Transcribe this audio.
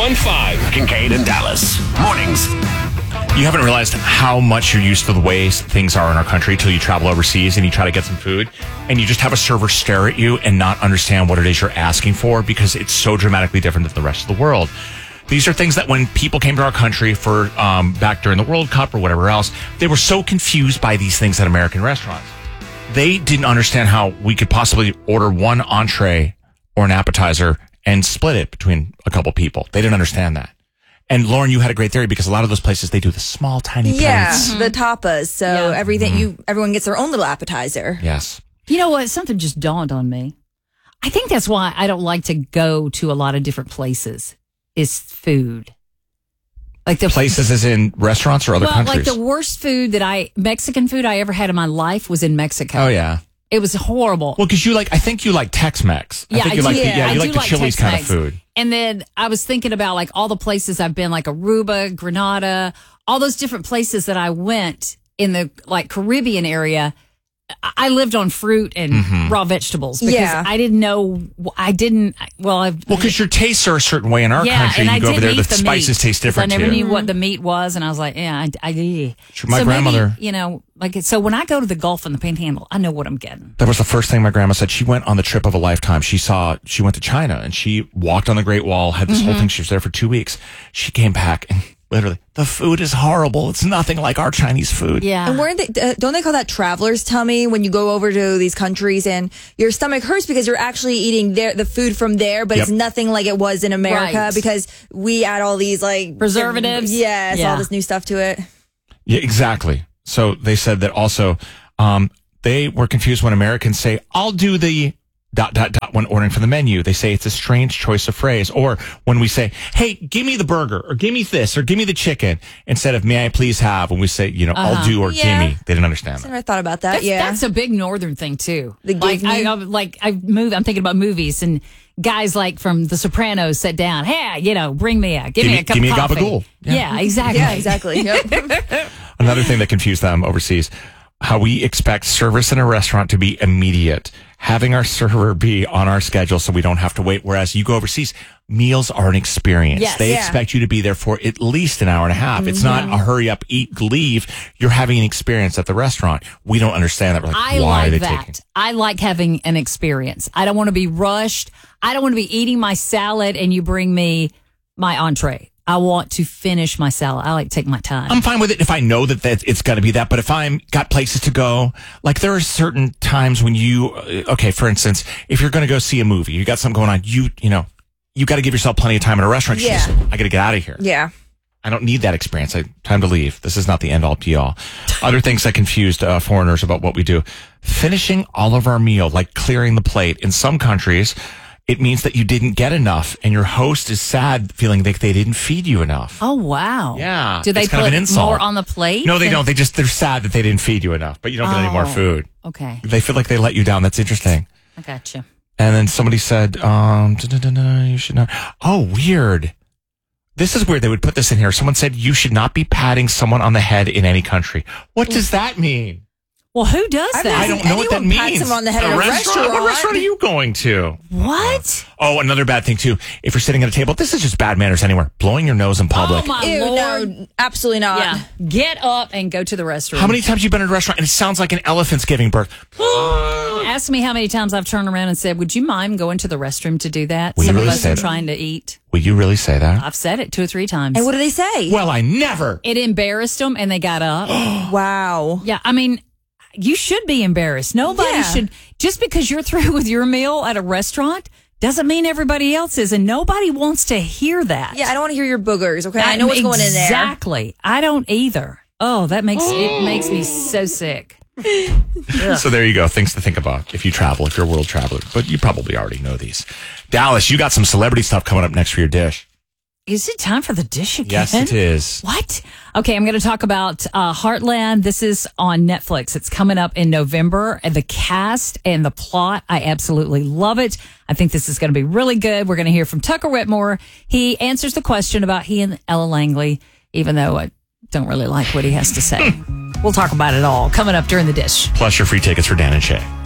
1015. Kincaid and Dallas. Mornings. You haven't realized how much you're used to the way things are in our country till you travel overseas and you try to get some food and you just have a server stare at you and not understand what it is you're asking for because it's so dramatically different than the rest of the world. These are things that when people came to our country for back during the World Cup or whatever else, they were so confused by these things at American restaurants. They didn't understand how we could possibly order one entree or an appetizer and split it between a couple people. They didn't understand that. And Lauren, you had a great theory because a lot of those places, they do the small, tiny plates. The tapas. So everyone gets their own little appetizer. Yes. You know what? Something just dawned on me. I think that's why I don't like to go to a lot of different places is food. Like the places as in restaurants or other countries? Like the worst food Mexican food I ever had in my life was in Mexico. Oh, yeah. It was horrible. Well, because I think you like Tex-Mex. Yeah, you like the Chili's kind of food. And then I was thinking about like all the places I've been, like Aruba, Grenada, all those different places that I went in the like Caribbean area. I lived on fruit and raw vegetables because I didn't know. Because your tastes are a certain way in our country. And you go over there, the spices meat, taste different. I never knew what the meat was, and I was like, My so grandmother, maybe, so when I go to the Gulf and the Panhandle, I know what I'm getting. That was the first thing my grandma said. She went on the trip of a lifetime. She went to China and she walked on the Great Wall, had this whole thing. She was there for 2 weeks. She came back and literally, the food is horrible. It's nothing like our Chinese food. Yeah. And don't they call that traveler's tummy when you go over to these countries and your stomach hurts because you're actually eating the food from there, but it's nothing like it was in America because we add all these like preservatives. All this new stuff to it. Yeah, exactly. So they said that also they were confused when Americans say, I'll do the ... when ordering from the menu. They say it's a strange choice of phrase. Or when we say, hey, give me the burger or give me this or give me the chicken instead of may I please have, when we say, I'll do or give me. They didn't understand that. I never thought about that. That's a big northern thing too. I'm thinking about movies and guys like from The Sopranos sit down. Hey, bring me give me a cup of coffee. Gabagool. Yeah, exactly. Yeah, exactly. Yep. Another thing that confused them overseas, how we expect service in a restaurant to be immediate, having our server be on our schedule so we don't have to wait. Whereas you go overseas, meals are an experience. Yes. They expect you to be there for at least an hour and a half. It's not a hurry up, eat, leave. You're having an experience at the restaurant. We don't understand that. We're like, why are they taking? I like having an experience. I don't want to be rushed. I don't want to be eating my salad and you bring me my entree. I want to finish my salad. I like to take my time. I'm fine with it if I know that it's going to be that. But if I'm got places to go, like there are certain times when for instance, if you're going to go see a movie, you got something going on, you got to give yourself plenty of time in a restaurant. I got to get out of here. Yeah. I don't need that experience. Time to leave. This is not the end all be all. Other things that confused foreigners about what we do. Finishing all of our meal, like clearing the plate. In some countries, it means that you didn't get enough and your host is sad feeling like they didn't feed you enough. Oh, wow. Yeah. Do they it's kind put of an insult. more on the plate? No, they don't. They're sad that they didn't feed you enough, but you don't get any more food. Okay. They feel like they let you down. That's interesting. I gotcha. And then somebody said, you should not. Oh, weird. This is weird. They would put this in here. Someone said you should not be patting someone on the head in any country. What does that mean? Well, who does that? I don't know what that means. Him on the head at a restaurant. What restaurant are you going to? What? Oh, another bad thing too. If you're sitting at a table, this is just bad manners anywhere. Blowing your nose in public. Oh my Ew, Lord! No, absolutely not. Yeah, get up and go to the restroom. How many times have you been at a restaurant and it sounds like an elephant's giving birth? Ask me how many times I've turned around and said, "Would you mind going to the restroom to do that?" Will Some you really of us say are that? trying to eat. Will you really say that? I've said it 2 or 3 times. And what do they say? Well, I never. It embarrassed them, and they got up. Wow. Yeah, I mean. You should be embarrassed. Nobody should. Just because you're through with your meal at a restaurant doesn't mean everybody else is, and nobody wants to hear that. Yeah, I don't want to hear your boogers, okay? I know what's going in there. Exactly. I don't either. Oh, it makes me so sick. So there you go. Things to think about if you travel, if you're a world traveler. But you probably already know these. Dallas, you got some celebrity stuff coming up next for your dish. Is it time for the dish again? Yes, it is. What? Okay, I'm going to talk about Heartland. This is on Netflix. It's coming up in November. And the cast and the plot, I absolutely love it. I think this is going to be really good. We're going to hear from Tucker Whitmore. He answers the question about he and Ella Langley, even though I don't really like what he has to say. We'll talk about it all coming up during the dish. Plus your free tickets for Dan and Shay.